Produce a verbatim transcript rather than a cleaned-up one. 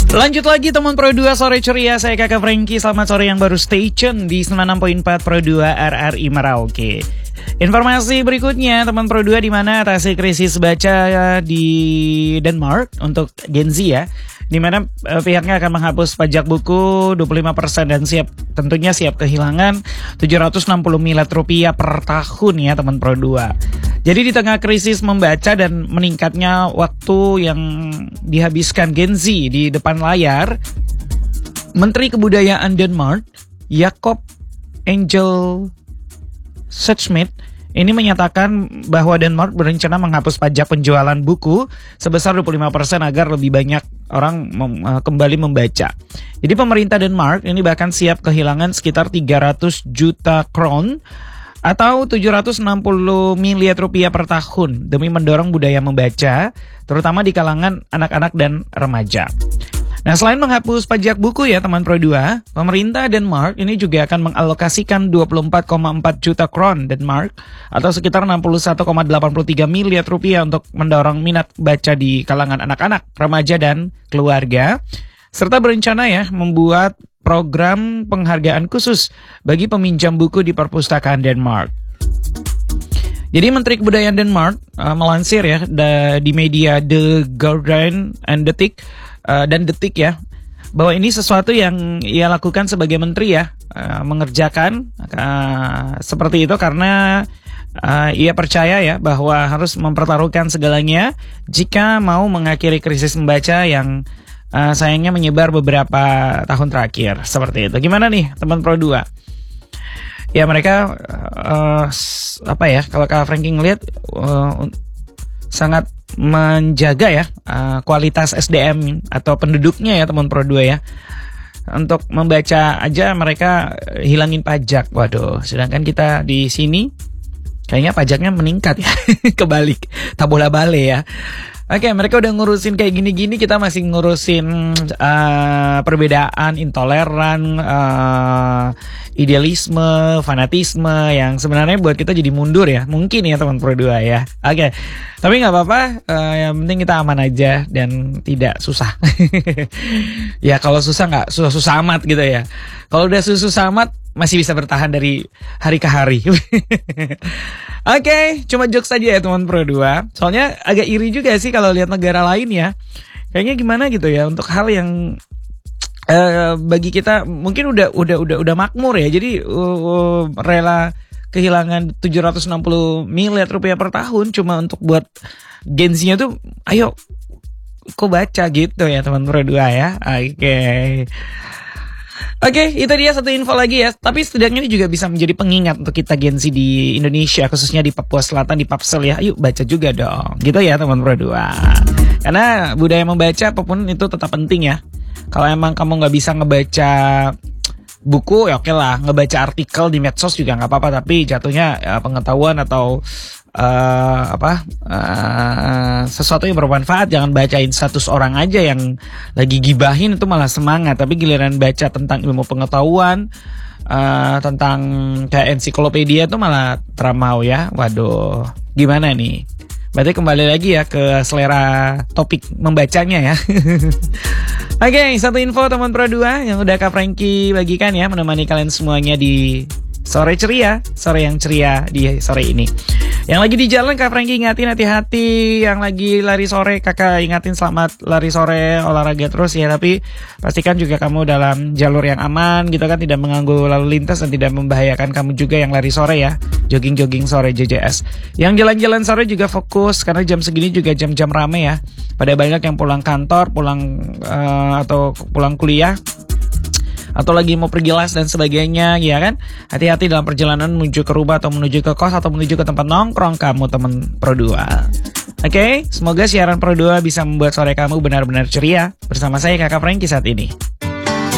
Lanjut lagi teman Pro dua Sore Ceria, saya Kakak Frankie. Selamat sore yang baru stay tune di sembilan puluh enam koma empat Pro dua R R I Merauke. Informasi berikutnya teman Pro dua, di mana atasi krisis baca di Denmark untuk Gen Z ya, di mana uh, pihaknya akan menghapus pajak buku dua puluh lima persen dan siap tentunya siap kehilangan tujuh ratus enam puluh miliar rupiah per tahun ya teman Pro dua. Jadi di tengah krisis membaca dan meningkatnya waktu yang dihabiskan Gen Z di depan layar, Menteri Kebudayaan Denmark Jakob Engel Schmidt ini menyatakan bahwa Denmark berencana menghapus pajak penjualan buku sebesar dua puluh lima persen agar lebih banyak orang mem- kembali membaca. Jadi pemerintah Denmark ini bahkan siap kehilangan sekitar tiga ratus juta kron atau tujuh ratus enam puluh miliar rupiah per tahun demi mendorong budaya membaca, terutama di kalangan anak-anak dan remaja. Nah, selain menghapus pajak buku ya teman Pro dua, pemerintah Denmark ini juga akan mengalokasikan dua puluh empat koma empat juta kron Denmark atau sekitar enam puluh satu koma delapan tiga miliar rupiah untuk mendorong minat baca di kalangan anak-anak, remaja dan keluarga, serta berencana ya membuat program penghargaan khusus bagi peminjam buku di perpustakaan Denmark. Jadi Menteri Kebudayaan Denmark uh, melansir ya da, di media The Guardian and Detik uh, dan Detik ya, bahwa ini sesuatu yang ia lakukan sebagai menteri ya, uh, mengerjakan uh, seperti itu karena uh, ia percaya ya bahwa harus mempertaruhkan segalanya jika mau mengakhiri krisis membaca yang Uh, sayangnya menyebar beberapa tahun terakhir seperti itu. Gimana nih teman Pro dua? Ya mereka uh, apa ya, kalau Kak Frankie ngelihat uh, sangat menjaga ya uh, kualitas S D M atau penduduknya ya teman Pro dua ya. Untuk membaca aja mereka hilangin pajak. Waduh, sedangkan kita di sini kayaknya pajaknya meningkat ya. Kebalik, tabola bale ya. Oke, mereka udah ngurusin kayak gini-gini, kita masih ngurusin uh, perbedaan, intoleran, uh, idealisme, fanatisme yang sebenarnya buat kita jadi mundur ya. Mungkin ya teman Pro dua ya. Oke, tapi nggak apa-apa, uh, yang penting kita aman aja dan tidak susah. Ya kalau susah nggak susah-susah amat gitu ya. Kalau udah susah amat masih bisa bertahan dari hari ke hari. Oke, okay, cuma jokes saja ya teman Pro dua. Soalnya agak iri juga sih kalau lihat negara lain ya. Kayaknya gimana gitu ya untuk hal yang uh, bagi kita mungkin udah udah udah udah makmur ya. Jadi uh, uh, rela kehilangan tujuh ratus enam puluh miliar rupiah per tahun cuma untuk buat Gen Z-nya tuh ayo kok baca gitu ya teman Pro dua ya. Oke. Okay. Oke, itu dia satu info lagi ya. Tapi setidaknya ini juga bisa menjadi pengingat untuk kita Gen Z di Indonesia, khususnya di Papua Selatan, di Papsel ya. Ayo baca juga dong, gitu ya teman Pro dua. Karena budaya membaca apapun itu tetap penting ya. Kalau emang kamu nggak bisa ngebaca buku, ya oke lah. Ngebaca artikel di medsos juga nggak apa-apa. Tapi jatuhnya ya, pengetahuan atau uh, apa uh, sesuatu yang bermanfaat. Jangan bacain status orang aja yang lagi gibahin, itu malah semangat. Tapi giliran baca tentang ilmu pengetahuan, uh, tentang kayak ensiklopedia itu malah teramau ya. Waduh, gimana nih? Berarti kembali lagi ya ke selera topik membacanya ya. Oke, okay, satu info teman Pro dua yang udah Kak Frankie bagikan ya, menemani kalian semuanya di Sore Ceria, sore yang ceria di sore ini. Yang lagi di jalan Kak Frankie ingatin hati-hati. Yang lagi lari sore Kakak ingatin selamat lari sore, olahraga terus ya. Tapi pastikan juga kamu dalam jalur yang aman gitu kan, tidak mengganggu lalu lintas dan tidak membahayakan kamu juga yang lari sore ya. Jogging-jogging sore J J S. Yang jalan-jalan sore juga fokus karena jam segini juga jam-jam rame ya. Pada banyak yang pulang kantor, pulang uh, atau pulang kuliah, atau lagi mau pergi les dan sebagainya ya kan. Hati-hati dalam perjalanan menuju ke rumah atau menuju ke kos atau menuju ke tempat nongkrong kamu teman Pro dua. Oke, okay? Semoga siaran Pro dua bisa membuat sore kamu benar-benar ceria. Bersama saya Kakak Frankie saat ini.